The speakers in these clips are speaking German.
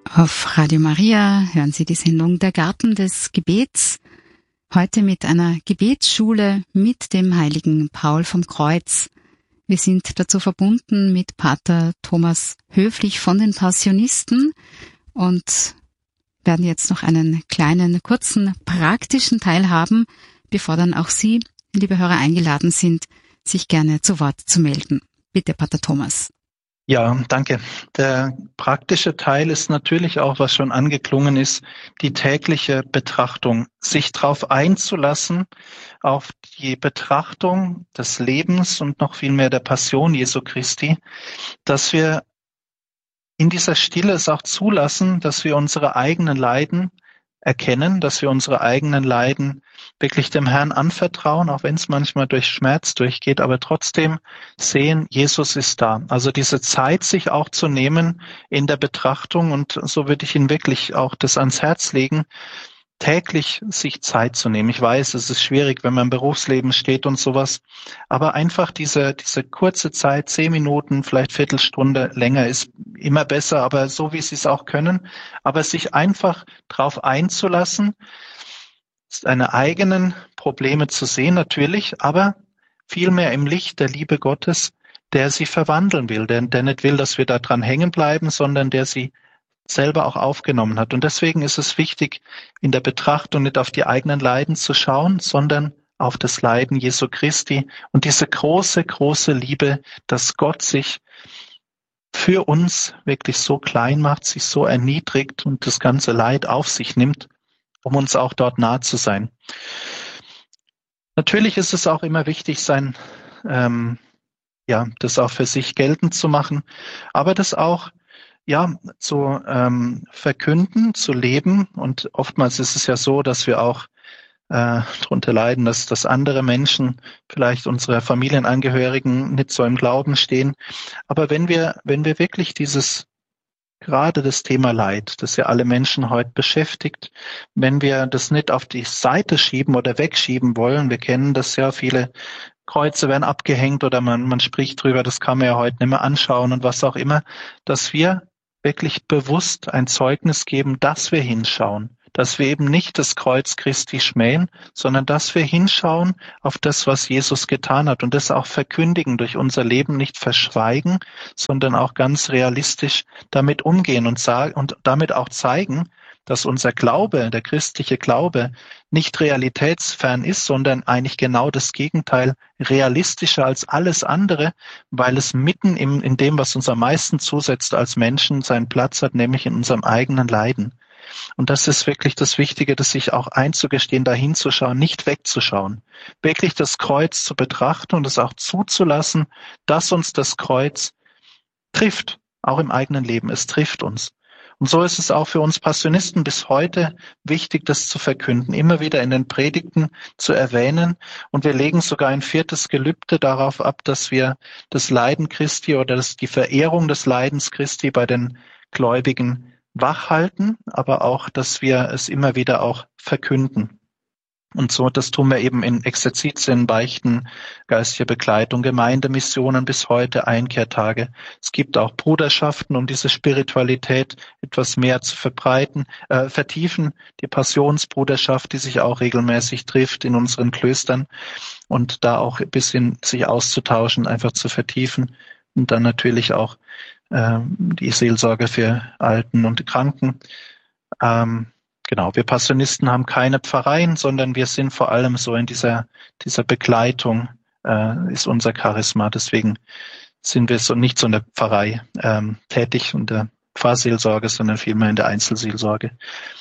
Auf Radio Maria hören Sie die Sendung Der Garten des Gebets. Heute mit einer Gebetsschule mit dem heiligen Paul vom Kreuz. Wir sind dazu verbunden mit Pater Thomas Höflich von den Passionisten und werden jetzt noch einen kleinen, kurzen, praktischen Teil haben, bevor dann auch Sie, liebe Hörer, eingeladen sind, sich gerne zu Wort zu melden. Bitte, Pater Thomas. Ja, danke. Der praktische Teil ist natürlich auch, was schon angeklungen ist, die tägliche Betrachtung, sich darauf einzulassen, auf die Betrachtung des Lebens und noch viel mehr der Passion Jesu Christi, dass wir in dieser Stille es auch zulassen, dass wir unsere eigenen Leiden erkennen, dass wir unsere eigenen Leiden wirklich dem Herrn anvertrauen, auch wenn es manchmal durch Schmerz durchgeht, aber trotzdem sehen, Jesus ist da. Also diese Zeit sich auch zu nehmen in der Betrachtung, und so würde ich Ihnen wirklich auch das ans Herz legen, täglich sich Zeit zu nehmen. Ich weiß, es ist schwierig, wenn man im Berufsleben steht und sowas, aber einfach diese kurze Zeit, 10 Minuten, vielleicht Viertelstunde, länger ist immer besser, aber so wie Sie es auch können, aber sich einfach darauf einzulassen, seine eigenen Probleme zu sehen natürlich, aber vielmehr im Licht der Liebe Gottes, der sie verwandeln will, der nicht will, dass wir da dran hängen bleiben, sondern der sie selber auch aufgenommen hat. Und deswegen ist es wichtig, in der Betrachtung nicht auf die eigenen Leiden zu schauen, sondern auf das Leiden Jesu Christi und diese große, große Liebe, dass Gott sich für uns wirklich so klein macht, sich so erniedrigt und das ganze Leid auf sich nimmt, um uns auch dort nahe zu sein. Natürlich ist es auch immer wichtig, das auch für sich geltend zu machen, aber das auch zu verkünden, zu leben. Und oftmals ist es ja so, dass wir auch darunter leiden, dass andere Menschen, vielleicht unsere Familienangehörigen, nicht so im Glauben stehen. Aber wenn wir wirklich gerade das Thema Leid, das ja alle Menschen heute beschäftigt, wenn wir das nicht auf die Seite schieben oder wegschieben wollen, wir kennen das ja, viele Kreuze werden abgehängt oder man spricht drüber, das kann man ja heute nicht mehr anschauen und was auch immer, dass wir wirklich bewusst ein Zeugnis geben, dass wir hinschauen, dass wir eben nicht das Kreuz Christi schmähen, sondern dass wir hinschauen auf das, was Jesus getan hat und das auch verkündigen, durch unser Leben nicht verschweigen, sondern auch ganz realistisch damit umgehen und damit auch zeigen, dass unser Glaube, der christliche Glaube, nicht realitätsfern ist, sondern eigentlich genau das Gegenteil, realistischer als alles andere, weil es mitten in dem, was uns am meisten zusetzt als Menschen, seinen Platz hat, nämlich in unserem eigenen Leiden. Und das ist wirklich das Wichtige, das sich auch einzugestehen, da hinzuschauen, nicht wegzuschauen, wirklich das Kreuz zu betrachten und es auch zuzulassen, dass uns das Kreuz trifft, auch im eigenen Leben, es trifft uns. Und so ist es auch für uns Passionisten bis heute wichtig, das zu verkünden, immer wieder in den Predigten zu erwähnen. Und wir legen sogar ein 4. Gelübde darauf ab, dass wir das Leiden Christi oder die Verehrung des Leidens Christi bei den Gläubigen wachhalten, aber auch, dass wir es immer wieder auch verkünden. Und so, das tun wir eben in Exerzitien, Beichten, geistliche Begleitung, Gemeindemissionen bis heute, Einkehrtage. Es gibt auch Bruderschaften, um diese Spiritualität etwas mehr zu vertiefen. Die Passionsbruderschaft, die sich auch regelmäßig trifft in unseren Klöstern und da auch ein bisschen sich auszutauschen, einfach zu vertiefen. Und dann natürlich auch die Seelsorge für Alten und Kranken. Genau, wir Passionisten haben keine Pfarreien, sondern wir sind vor allem so in dieser Begleitung, ist unser Charisma. Deswegen sind wir nicht so in der Pfarrei tätig und der Pfarrseelsorge, sondern vielmehr in der Einzelseelsorge.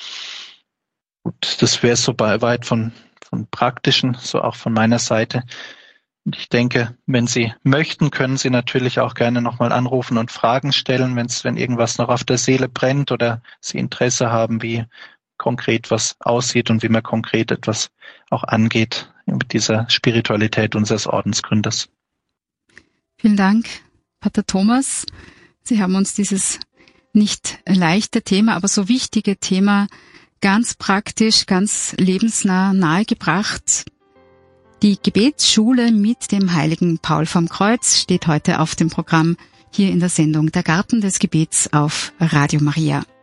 Gut, das wäre so weit von Praktischen, so auch von meiner Seite. Und ich denke, wenn Sie möchten, können Sie natürlich auch gerne nochmal anrufen und Fragen stellen, wenn irgendwas noch auf der Seele brennt oder Sie Interesse haben, wie konkret was aussieht und wie man konkret etwas auch angeht mit dieser Spiritualität unseres Ordensgründers. Vielen Dank, Pater Thomas. Sie haben uns dieses nicht leichte Thema, aber so wichtige Thema ganz praktisch, ganz lebensnah nahegebracht. Die Gebetsschule mit dem heiligen Paul vom Kreuz steht heute auf dem Programm hier in der Sendung Der Garten des Gebets auf Radio Maria.